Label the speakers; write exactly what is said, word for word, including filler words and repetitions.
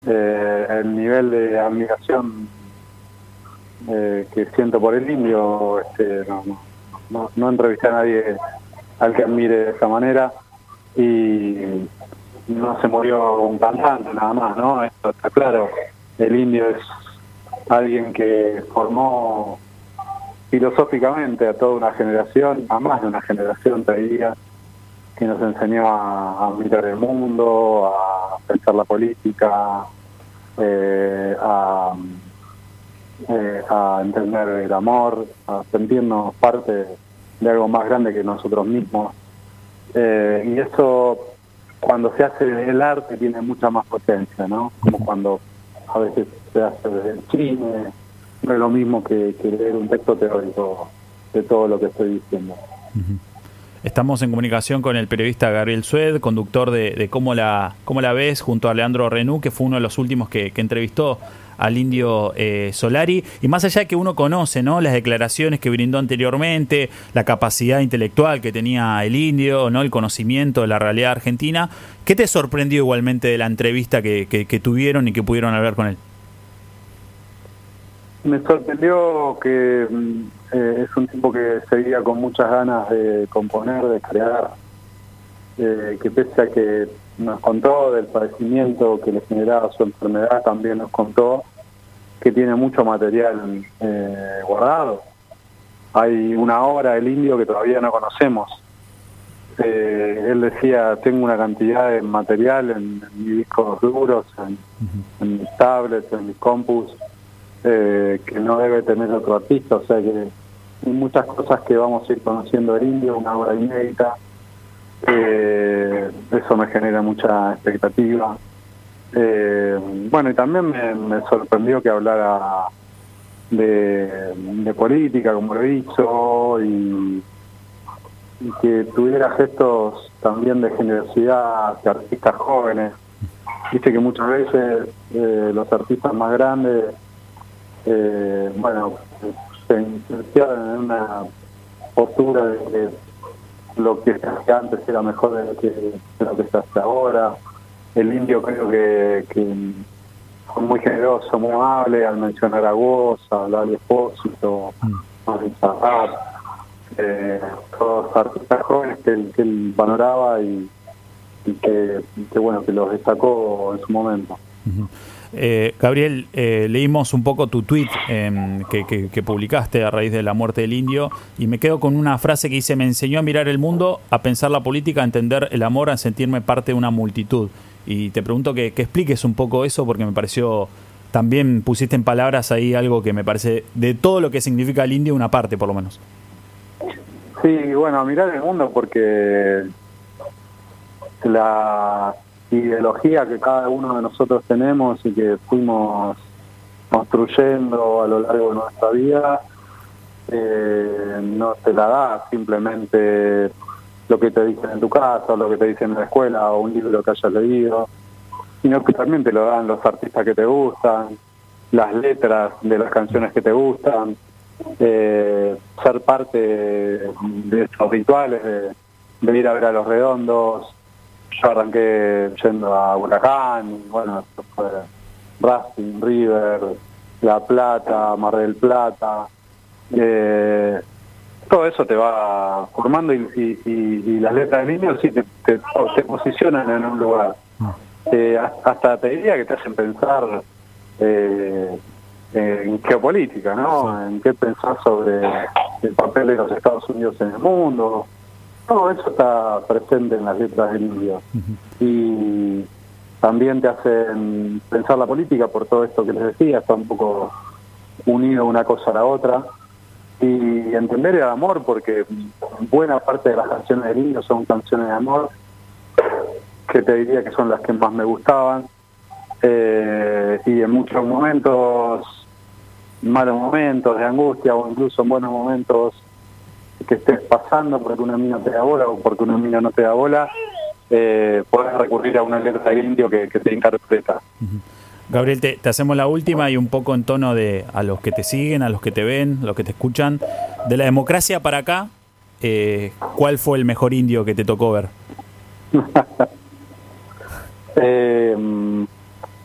Speaker 1: eh, el nivel de admiración eh, que siento por el indio, este, no, no, no, no entrevisté a nadie al que admire de esa manera, y no se murió un cantante nada más, ¿no? Esto está claro. El indio es alguien que formó filosóficamente a toda una generación, a más de una generación, te diría, que nos enseñó a, a mirar el mundo, a pensar la política, eh, a, eh, a entender el amor, a sentirnos parte de algo más grande que nosotros mismos. Eh, y eso, cuando se hace el arte, tiene mucha más potencia, ¿no? Como cuando a veces se hace desde el cine, no es lo mismo que, que leer un texto teórico de todo lo que estoy diciendo.
Speaker 2: Uh-huh. Estamos en comunicación con el periodista Gabriel Sued, conductor de, de Cómo la, Cómo la Ves, junto a Leandro Renú, que fue uno de los últimos que, que entrevistó al indio eh, Solari. Y más allá de que uno conoce, ¿no?, las declaraciones que brindó anteriormente, la capacidad intelectual que tenía el indio, ¿no?, el conocimiento de la realidad argentina, ¿qué te sorprendió igualmente de la entrevista que, que, que tuvieron y que pudieron hablar con él?
Speaker 1: Me sorprendió que eh, es un tipo que seguía con muchas ganas de componer, de crear, eh, que pese a que nos contó del padecimiento que le generaba su enfermedad, también nos contó que tiene mucho material eh, guardado. Hay una obra del indio que todavía no conocemos. Eh, él decía, tengo una cantidad de material en, en mis discos duros, en, uh-huh. en mis tablets, en mis compus, Eh, que no debe tener otro artista, o sea que hay muchas cosas que vamos a ir conociendo del indio, una obra inédita, eh, eso me genera mucha expectativa. Eh, bueno, y también me, me sorprendió que hablara de, de política, como lo hizo, y, y que tuviera gestos también de generosidad hacia artistas jóvenes. Viste que muchas veces eh, los artistas más grandes Eh, bueno, se insertaron en una postura de que lo que se hacía antes era mejor de lo que, de lo que se hace ahora. El indio creo que, que fue muy generoso, muy amable al mencionar a Woz, a hablar de Espósito, a Bizarrap, eh, todos artistas jóvenes que, que él valoraba y, y que, que bueno, que los destacó en su momento.
Speaker 2: Uh-huh. Eh, Gabriel, eh, leímos un poco tu tweet eh, que, que, que publicaste a raíz de la muerte del indio, y me quedo con una frase que dice: me enseñó a mirar el mundo, a pensar la política, a entender el amor, a sentirme parte de una multitud. Y te pregunto que, que expliques un poco eso, porque me pareció, también pusiste en palabras ahí algo que me parece, de todo lo que significa el indio, una parte por lo menos.
Speaker 1: Sí, bueno, a mirar el mundo, porque la ideología que cada uno de nosotros tenemos y que fuimos construyendo a lo largo de nuestra vida, eh, no te la da simplemente lo que te dicen en tu casa, lo que te dicen en la escuela o un libro que hayas leído, sino que también te lo dan los artistas que te gustan, las letras de las canciones que te gustan, eh, ser parte de estos rituales de, de ir a ver a Los Redondos. Yo arranqué yendo a Huracán, y bueno, esto fue Racing, River, La Plata, Mar del Plata. Eh, todo eso te va formando, y, y, y, y las letras del indio sí te, te, te posicionan en un lugar. Eh, hasta te diría que te hacen pensar eh, en geopolítica, ¿no? En qué pensar sobre el papel de los Estados Unidos en el mundo. Todo eso está presente en las letras del indio. Uh-huh. Y también te hacen pensar la política por todo esto que les decía, está un poco unido una cosa a la otra. Y entender el amor, porque buena parte de las canciones del indio son canciones de amor, que te diría que son las que más me gustaban. Eh, y en muchos momentos, malos momentos de angustia, o incluso en buenos momentos que estés pasando porque una mina te da bola o porque una mina no te da bola, eh, podés recurrir a una letra del indio que, que te interpreta.
Speaker 2: Uh-huh. Gabriel, te, te hacemos la última, y un poco en tono de a los que te siguen, a los que te ven, a los que te escuchan. De la democracia para acá, eh, ¿cuál fue el mejor indio que te tocó ver?
Speaker 1: eh,